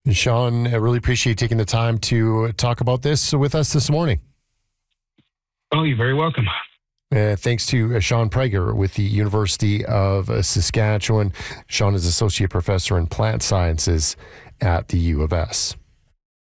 Sean, I really appreciate taking the time to talk about this with us this morning. Oh, you're very welcome. Thanks to Sean Prager with the University of Saskatchewan. Sean is Associate Professor in Plant Sciences at the U of S.